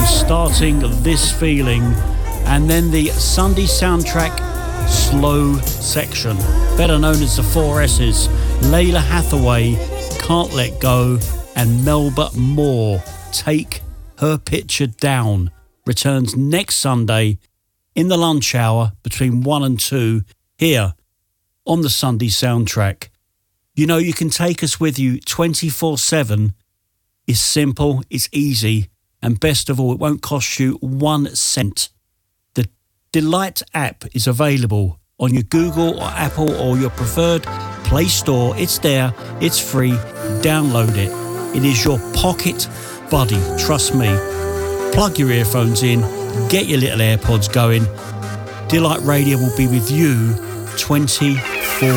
Starting This Feeling, and then the Sunday soundtrack slow section, better known as the 4 S's, Layla Hathaway, Can't Let Go, and Melba Moore, Take Her Picture Down, returns next Sunday in the lunch hour between 1 and 2 here on the Sunday soundtrack. You know, you can take us with you 24/7. It's simple, it's easy, and best of all, it won't cost you 1 cent. The Delight app is available on your Google or Apple or your preferred Play Store. It's there, it's free, download it. It is your pocket buddy, trust me. Plug your earphones in, get your little AirPods going. Delight Radio will be with you 24